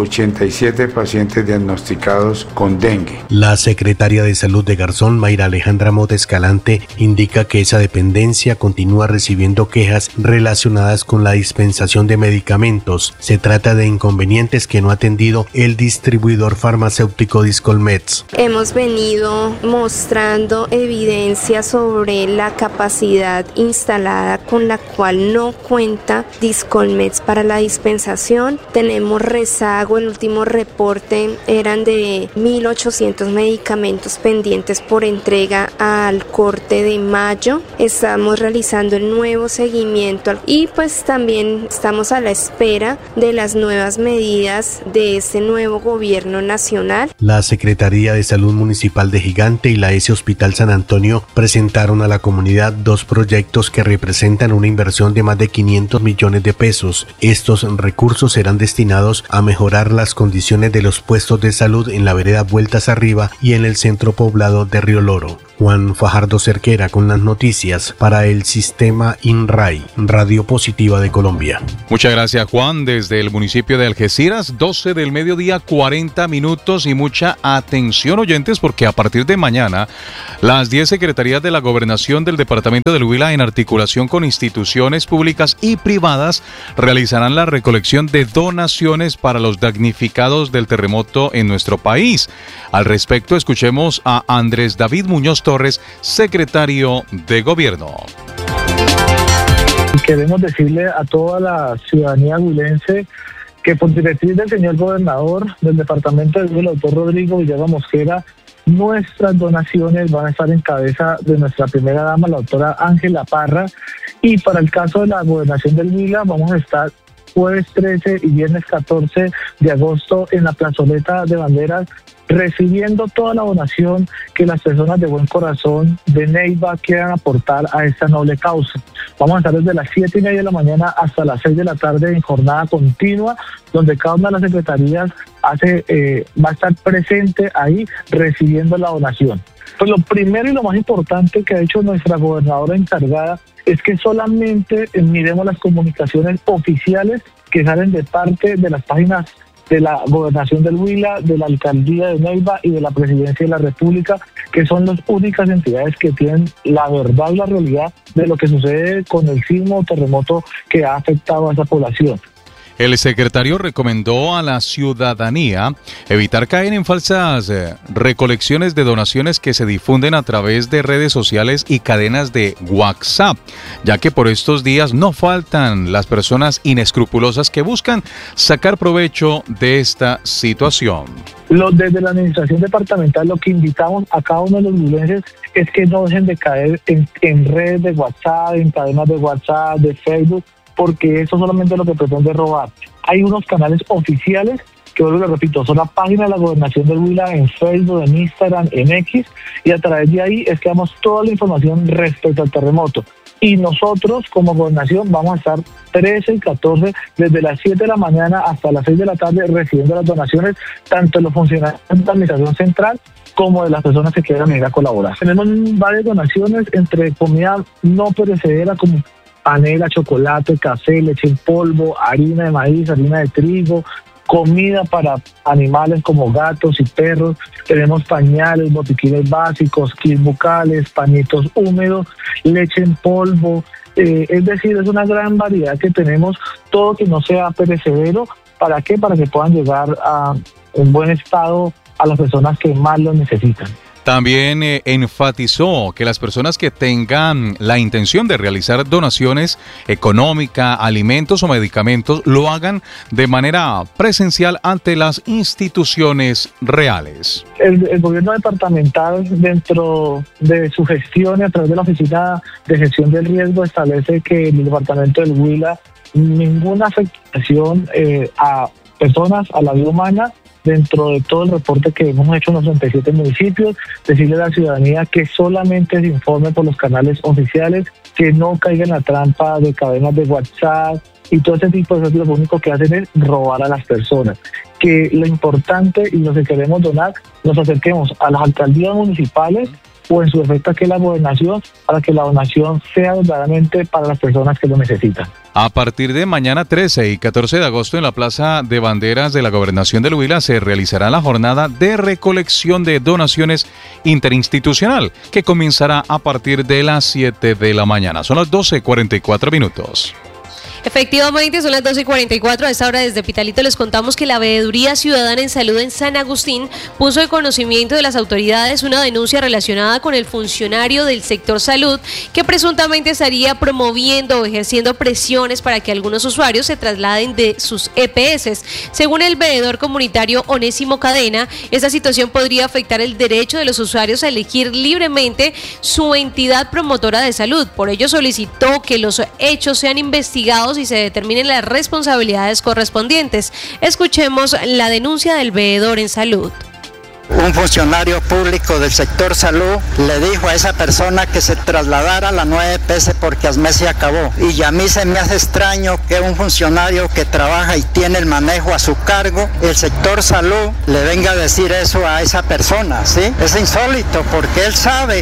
87 pacientes diagnosticados con dengue. La secretaria de Salud de Garzón, Mayra Alejandra Mota Escalante, indica que esa dependencia continúa recibiendo quejas relacionadas con la dispensación de medicamentos. Se trata de inconvenientes que no ha atendido el distribuidor farmacéutico Discolmeds. Hemos venido mostrando evidencia sobre la capacidad instalada con la cual no cuenta Discolmeds para la dispensación. Tenemos rezago, el último reporte eran de 1.800 medicamentos pendientes por entrega al corte de mayo. Estamos realizando el nuevo seguimiento y pues también estamos a la espera de las nuevas medidas de este nuevo gobierno nacional. La Secretaría de Salud Municipal de Gigante y la S Hospital San Antonio presentaron a la comunidad 2 proyectos que representan una inversión de más de 500 millones de pesos. Estos recursos serán destinados a mejorar las condiciones de los puestos de salud en la vereda Vueltas Arriba y en el centro poblado de Río Loro. Juan Fajardo Cerquera con las noticias para el Sistema INRAI, Radio Positiva de Colombia. Muchas gracias, Juan, desde el municipio de Algeciras, 12 del mediodía, 40 minutos y mucha atención, oyentes, porque a partir de mañana, las 10 secretarías de la Gobernación del Departamento del Huila, en articulación con instituciones públicas y privadas, realizarán la recolección de donaciones para los damnificados del terremoto en nuestro país. Al respecto, escuchemos a Andrés David Muñoz Torres, secretario de Gobierno. Queremos decirle a toda la ciudadanía huilense que por directriz del señor gobernador del departamento del Huila, el doctor Rodrigo Villaga Mosquera, nuestras donaciones van a estar en cabeza de nuestra primera dama, la doctora Ángela Parra, y para el caso de la gobernación del Huila vamos a estar jueves 13 y viernes 14 de agosto en la plazoleta de banderas, recibiendo toda la donación que las personas de buen corazón de Neiva quieran aportar a esta noble causa. Vamos a estar desde las 7:30 de la mañana hasta las 6 de la tarde en jornada continua, donde cada una de las secretarías va a estar presente ahí recibiendo la donación. Pues lo primero y lo más importante que ha hecho nuestra gobernadora encargada es que solamente miremos las comunicaciones oficiales que salen de parte de las páginas de la Gobernación del Huila, de la Alcaldía de Neiva y de la Presidencia de la República, que son las únicas entidades que tienen la verdad y la realidad de lo que sucede con el sismo o terremoto que ha afectado a esa población. El secretario recomendó a la ciudadanía evitar caer en falsas recolecciones de donaciones que se difunden a través de redes sociales y cadenas de WhatsApp, ya que por estos días no faltan las personas inescrupulosas que buscan sacar provecho de esta situación. Desde la administración departamental lo que invitamos a cada uno de los huilenses es que no dejen de caer en redes de WhatsApp, en cadenas de WhatsApp, de Facebook, porque eso solamente es lo que pretende robar. Hay unos canales oficiales que, vuelvo y le repito, son la página de la Gobernación del Huila en Facebook, en Instagram, en X, y a través de ahí es que damos toda la información respecto al terremoto. Y nosotros, como Gobernación, vamos a estar 13 y 14, desde las 7 de la mañana hasta las 6 de la tarde, recibiendo las donaciones, tanto de los funcionarios de la Administración Central como de las personas que quieran venir a colaborar. Tenemos varias donaciones entre comida no perecedera, como panela, chocolate, café, leche en polvo, harina de maíz, harina de trigo, comida para animales como gatos y perros. Tenemos pañales, botiquines básicos, kits bucales, pañitos húmedos, leche en polvo. Es decir, es una gran variedad que tenemos, todo que no sea perecedero. ¿Para qué? Para que puedan llegar a un buen estado a las personas que más lo necesitan. También enfatizó que las personas que tengan la intención de realizar donaciones económicas, alimentos o medicamentos lo hagan de manera presencial ante las instituciones reales. El gobierno departamental, dentro de su gestión y a través de la Oficina de Gestión del Riesgo, establece que en el departamento del Huila ninguna afectación a personas, a la vida humana, dentro de todo el reporte que hemos hecho en los 37 municipios, decirle a la ciudadanía que solamente se informe por los canales oficiales, que no caiga en la trampa de cadenas de WhatsApp y todo ese tipo de cosas. Lo único que hacen es robar a las personas. Que lo importante y lo que queremos donar, nos acerquemos a las alcaldías municipales o en su efecto que la donación, para que la donación sea verdaderamente para las personas que lo necesitan. A partir de mañana 13 y 14 de agosto en la Plaza de Banderas de la Gobernación del Huila se realizará la jornada de recolección de donaciones interinstitucional que comenzará a partir de las 7 de la mañana. Son las 12:44 minutos. Efectivamente, son las 12:44. A esta hora desde Pitalito les contamos que la Veeduría Ciudadana en Salud en San Agustín puso de conocimiento de las autoridades una denuncia relacionada con el funcionario del sector salud que presuntamente estaría promoviendo o ejerciendo presiones para que algunos usuarios se trasladen de sus EPS. Según el veedor comunitario Onésimo Cadena, esta situación podría afectar el derecho de los usuarios a elegir libremente su entidad promotora de salud. Por ello solicitó que los hechos sean investigados y se determinen las responsabilidades correspondientes. Escuchemos la denuncia del veedor en salud. Un funcionario público del sector salud le dijo a esa persona que se trasladara a la nueva EPS porque ASME se acabó. Y a mí se me hace extraño que un funcionario que trabaja y tiene el manejo a su cargo, el sector salud, le venga a decir eso a esa persona, ¿sí? Es insólito porque él sabe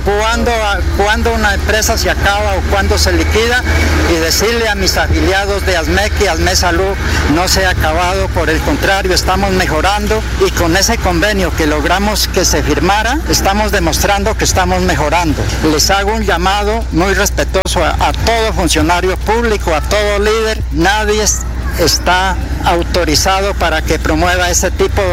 cuándo una empresa se acaba o cuándo se liquida, y decirle a mis afiliados de ASME que ASME Salud no se ha acabado, por el contrario, estamos mejorando, y con ese convenio que logramos que se firmara, estamos demostrando que estamos mejorando. Les hago un llamado muy respetuoso a todo funcionario público, a todo líder. Nadie está autorizado para que promueva ese tipo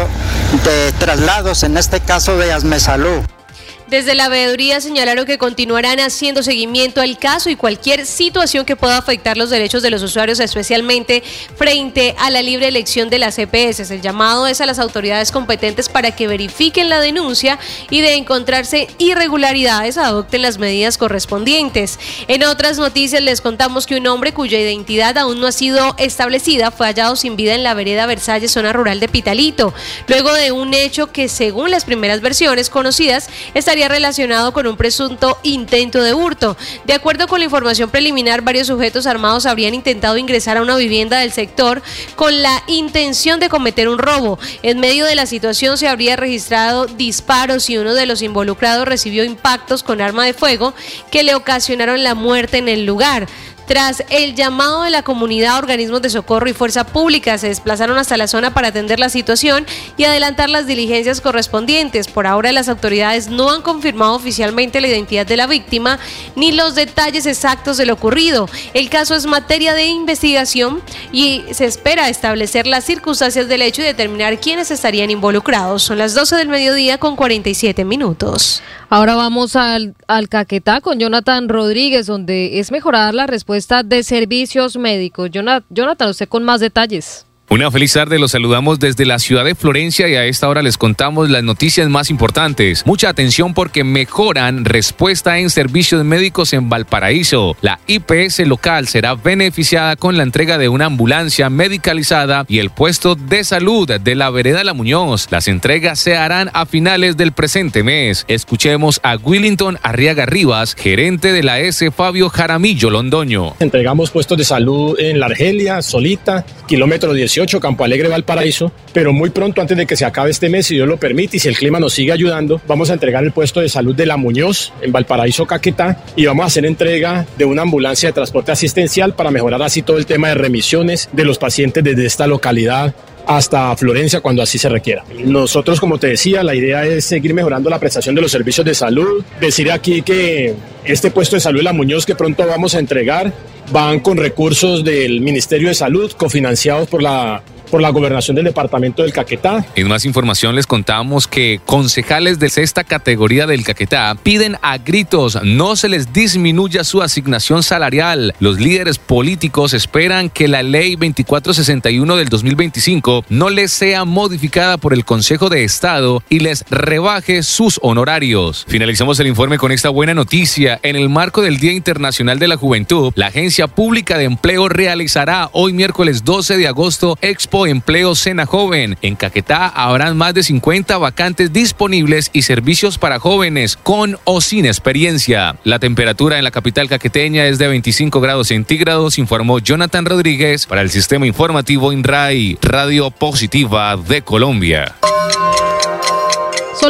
de traslados, en este caso de ASME Salud. Desde la veeduría señalaron que continuarán haciendo seguimiento al caso y cualquier situación que pueda afectar los derechos de los usuarios, especialmente frente a la libre elección de las EPS. El llamado es a las autoridades competentes para que verifiquen la denuncia y de encontrarse irregularidades adopten las medidas correspondientes. En otras noticias les contamos que un hombre cuya identidad aún no ha sido establecida fue hallado sin vida en la vereda Versalles, zona rural de Pitalito, luego de un hecho que, según las primeras versiones conocidas, estaría relacionado con un presunto intento de hurto. De acuerdo con la información preliminar, varios sujetos armados habrían intentado ingresar a una vivienda del sector con la intención de cometer un robo. En medio de la situación se habría registrado disparos y uno de los involucrados recibió impactos con arma de fuego que le ocasionaron la muerte en el lugar. Tras el llamado de la comunidad, organismos de socorro y fuerza pública se desplazaron hasta la zona para atender la situación y adelantar las diligencias correspondientes. Por ahora, las autoridades no han confirmado oficialmente la identidad de la víctima ni los detalles exactos de lo ocurrido. El caso es materia de investigación y se espera establecer las circunstancias del hecho y determinar quiénes estarían involucrados. Son las 12:47 PM. Ahora vamos al Caquetá con Jonathan Rodríguez, donde es mejorar la respuesta de servicios médicos. Jonathan, usted con más detalles. Una feliz tarde, los saludamos desde la ciudad de Florencia y a esta hora les contamos las noticias más importantes. Mucha atención porque mejoran respuesta en servicios médicos en Valparaíso. La IPS local será beneficiada con la entrega de una ambulancia medicalizada y el puesto de salud de la vereda La Muñoz. Las entregas se harán a finales del presente mes. Escuchemos a Willington Arriaga Rivas, gerente de la S. Fabio Jaramillo Londoño. Entregamos puestos de salud en La Argelia, Solita, kilómetro 18. Campo Alegre, Valparaíso, pero muy pronto, antes de que se acabe este mes, si Dios lo permite y si el clima nos sigue ayudando, vamos a entregar el puesto de salud de La Muñoz en Valparaíso, Caquetá, y vamos a hacer entrega de una ambulancia de transporte asistencial para mejorar así todo el tema de remisiones de los pacientes desde esta localidad hasta Florencia cuando así se requiera. Nosotros, como te decía, la idea es seguir mejorando la prestación de los servicios de salud. Decir aquí que este puesto de salud de La Muñoz que pronto vamos a entregar van con recursos del Ministerio de Salud, cofinanciados por la gobernación del departamento del Caquetá. En más información les contamos que concejales de sexta categoría del Caquetá piden a gritos no se les disminuya su asignación salarial. Los líderes políticos esperan que la ley 2461 del 2025 no les sea modificada por el Consejo de Estado y les rebaje sus honorarios. Finalizamos el informe con esta buena noticia. En el marco del Día Internacional de la Juventud, la Agencia Pública de Empleo realizará hoy miércoles 12 de agosto Expo Empleo Sena Joven. En Caquetá habrán más de 50 vacantes disponibles y servicios para jóvenes con o sin experiencia. La temperatura en la capital caqueteña es de 25 grados centígrados, informó Jonathan Rodríguez para el Sistema Informativo INRAI, Radio Positiva de Colombia. Son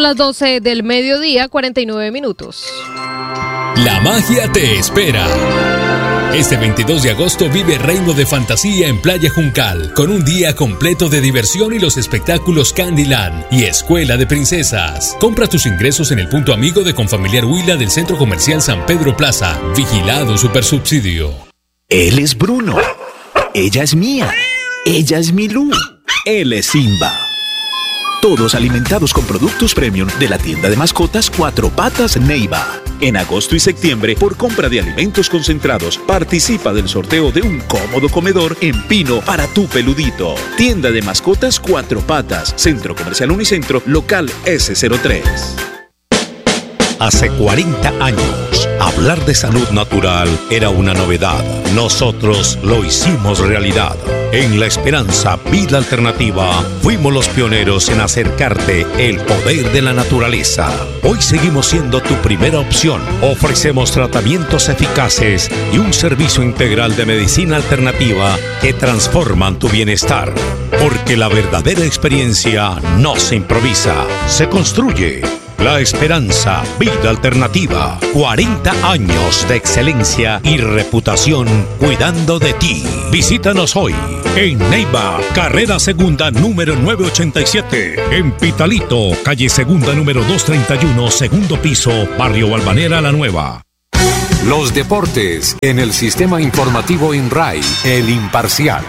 Son las 12 del mediodía, 49 minutos. La magia te espera. Este 22 de agosto vive Reino de Fantasía en Playa Juncal, con un día completo de diversión y los espectáculos Candyland y Escuela de Princesas. Compra tus ingresos en el punto amigo de Confamiliar Huila del Centro Comercial San Pedro Plaza. Vigilado Supersubsidio. Él es Bruno. Ella es Mía. Ella es Milú. Él es Simba. Todos alimentados con productos premium de la tienda de mascotas Cuatro Patas Neiva. En agosto y septiembre, por compra de alimentos concentrados, participa del sorteo de un cómodo comedor en pino para tu peludito. Tienda de mascotas Cuatro Patas, Centro Comercial Unicentro, local S03. Hace 40 años, hablar de salud natural era una novedad. Nosotros lo hicimos realidad. En La Esperanza Vida Alternativa, fuimos los pioneros en acercarte el poder de la naturaleza. Hoy seguimos siendo tu primera opción. Ofrecemos tratamientos eficaces y un servicio integral de medicina alternativa que transforman tu bienestar. Porque la verdadera experiencia no se improvisa, se construye. La Esperanza Vida Alternativa. 40 años de excelencia y reputación cuidando de ti. Visítanos hoy en Neiva, carrera segunda número 987. En Pitalito, calle segunda número 231, segundo piso, barrio Balvanera La Nueva. Los deportes en el sistema informativo INRAI, El Imparcial.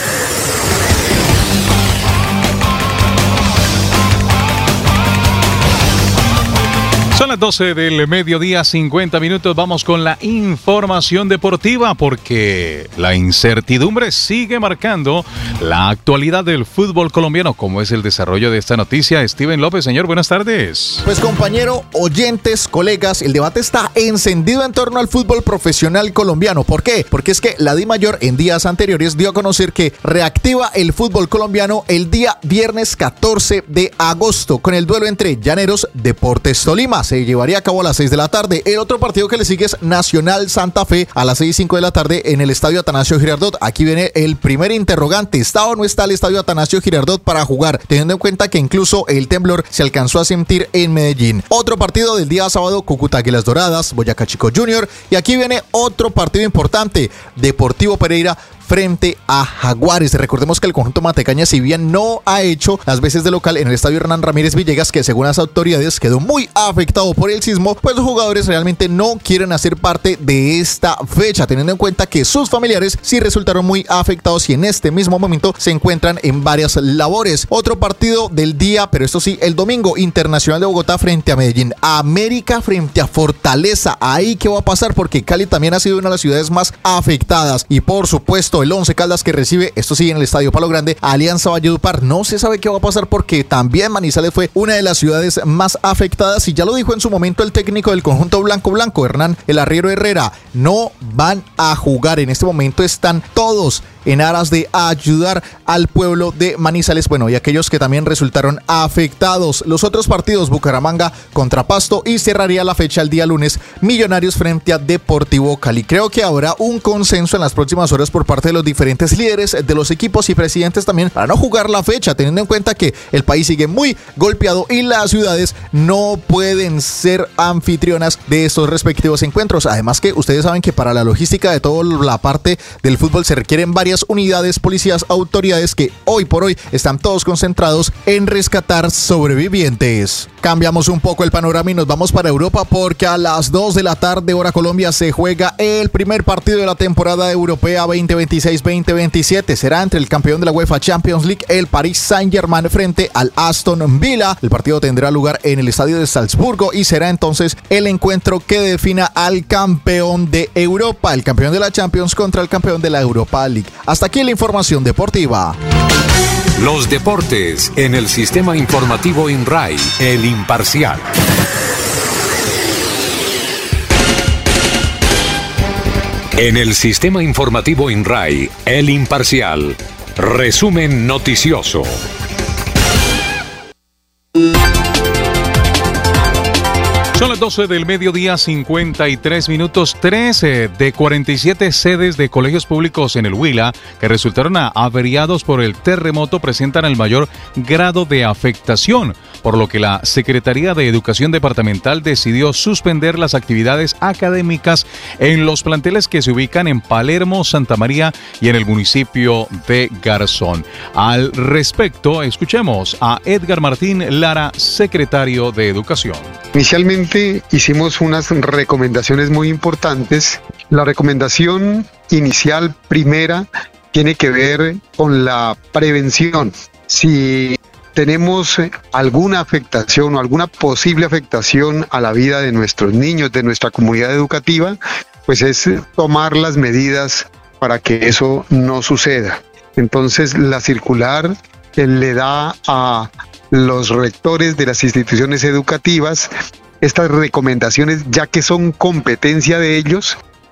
Son las 12 del mediodía, 50 minutos. Vamos con la información deportiva porque la incertidumbre sigue marcando la actualidad del fútbol colombiano. ¿Cómo es el desarrollo de esta noticia? Steven López, señor, buenas tardes. Pues compañero, oyentes, colegas, el debate está encendido en torno al fútbol profesional colombiano. ¿Por qué? Porque es que la DIMAYOR en días anteriores dio a conocer que reactiva el fútbol colombiano el día viernes 14 de agosto con el duelo entre Llaneros Deportes Tolima. Se llevaría a cabo a las 6 de la tarde. El otro partido que le sigue es Nacional Santa Fe a las 6:05 de la tarde en el Estadio Atanasio Girardot. Aquí viene el primer interrogante. ¿Está o no está el Estadio Atanasio Girardot para jugar? Teniendo en cuenta que incluso el temblor se alcanzó a sentir en Medellín. Otro partido del día sábado, Cúcuta Águilas Doradas, Boyacá Chico Junior. Y aquí viene otro partido importante, Deportivo Pereira frente a Jaguares. Recordemos que el conjunto Matecaña, si bien no ha hecho las veces de local en el estadio Hernán Ramírez Villegas, que según las autoridades quedó muy afectado por el sismo, pues los jugadores realmente no quieren hacer parte de esta fecha, teniendo en cuenta que sus familiares sí resultaron muy afectados y en este mismo momento se encuentran en varias labores. Otro partido del día, pero esto sí, el domingo, Internacional de Bogotá frente a Medellín, América frente a Fortaleza. Ahí qué va a pasar, porque Cali también ha sido una de las ciudades más afectadas. Y por supuesto el Once Caldas, que recibe, esto sí, en el Estadio Palo Grande, Alianza Valledupar. No se sabe qué va a pasar porque también Manizales fue una de las ciudades más afectadas y ya lo dijo en su momento el técnico del conjunto blanco, Hernán El Arriero Herrera. No van a jugar. En este momento están todos en aras de ayudar al pueblo de Manizales, bueno, y aquellos que también resultaron afectados. Los otros partidos, Bucaramanga contra Pasto, y cerraría la fecha el día lunes, Millonarios frente a Deportivo Cali. Creo que habrá un consenso en las próximas horas por parte de los diferentes líderes de los equipos y presidentes también para no jugar la fecha, teniendo en cuenta que el país sigue muy golpeado y las ciudades no pueden ser anfitrionas de estos respectivos encuentros. Además que ustedes saben que para la logística de toda la parte del fútbol se requieren varias unidades, policías, autoridades que hoy por hoy están todos concentrados en rescatar sobrevivientes. Cambiamos un poco el panorama y nos vamos para Europa porque a las 2 de la tarde hora Colombia se juega el primer partido de la temporada europea 2026-2027. Será entre el campeón de la UEFA Champions League, el Paris Saint-Germain, frente al Aston Villa. El partido tendrá lugar en el estadio de Salzburgo y será entonces el encuentro que defina al campeón de Europa, el campeón de la Champions contra el campeón de la Europa League. Hasta aquí la información deportiva. Los deportes en el sistema informativo INRAI, El Imparcial. En el sistema informativo INRAI, El Imparcial, resumen noticioso. Son las 12 del mediodía, 53 minutos. 13 de 47 sedes de colegios públicos en el Huila que resultaron averiados por el terremoto presentan el mayor grado de afectación. por lo que la Secretaría de Educación Departamental decidió suspender las actividades académicas en los planteles que se ubican en Palermo, Santa María y en el municipio de Garzón. Al respecto, escuchemos a Edgar Martín Lara, secretario de Educación. Inicialmente hicimos unas recomendaciones muy importantes. La recomendación inicial primera tiene que ver con la prevención. Si tenemos alguna afectación o alguna posible afectación a la vida de nuestros niños, de nuestra comunidad educativa, pues es tomar las medidas para que eso no suceda. Entonces, la circular le da a los rectores de las instituciones educativas estas recomendaciones, ya que son competencia de ellos.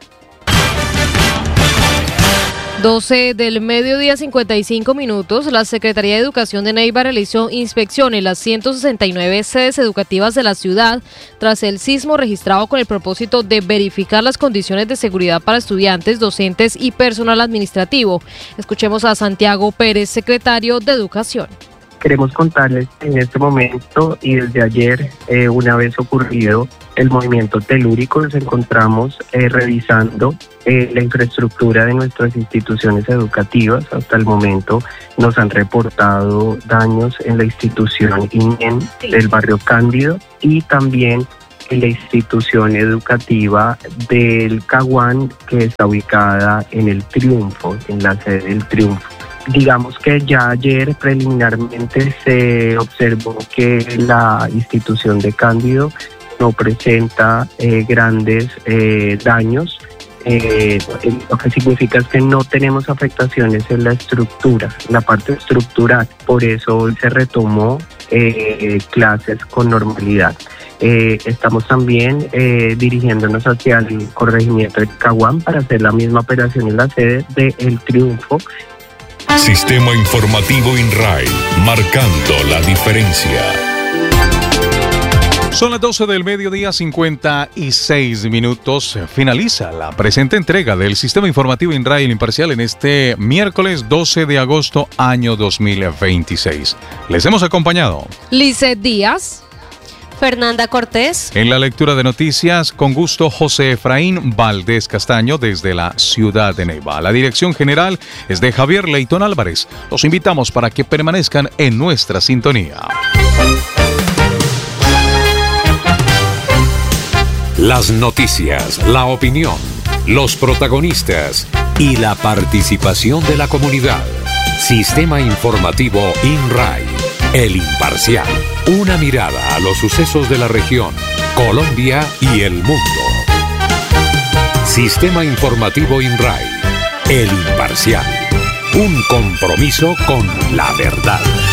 12 del mediodía, 55 minutos. La Secretaría de Educación de Neiva realizó inspección en las 169 sedes educativas de la ciudad tras el sismo registrado con el propósito de verificar las condiciones de seguridad para estudiantes, docentes y personal administrativo. Escuchemos a Santiago Pérez, secretario de Educación. Queremos contarles que en este momento y desde ayer, una vez ocurrido el movimiento telúrico, nos encontramos revisando la infraestructura de nuestras instituciones educativas. Hasta el momento nos han reportado daños en la institución INEN del barrio Cándido y también en la institución educativa del Caguán, que está ubicada en el Triunfo, en la sede del Triunfo. Digamos que ya ayer preliminarmente se observó que la institución de Cándido no presenta grandes daños, lo que significa es que no tenemos afectaciones en la estructura, en la parte estructural. Por eso hoy se retomó clases con normalidad. Estamos también dirigiéndonos hacia el corregimiento de Caguán para hacer la misma operación en la sede de El Triunfo. Sistema Informativo INRAI, marcando la diferencia. Son las 12 del mediodía, 56 minutos. Finaliza la presente entrega del Sistema Informativo INRAI El Imparcial en este miércoles 12 de agosto, año 2026. Les hemos acompañado Lizeth Díaz, Fernanda Cortés. En la lectura de noticias, con gusto, José Efraín Valdés Castaño desde la ciudad de Neiva. La dirección general es de Javier Leitón Álvarez. Los invitamos para que permanezcan en nuestra sintonía. Las noticias, la opinión, los protagonistas y la participación de la comunidad. Sistema Informativo INRAI, El Imparcial. Una mirada a los sucesos de la región, Colombia y el mundo. Sistema Informativo INRAI, El Imparcial. Un compromiso con la verdad.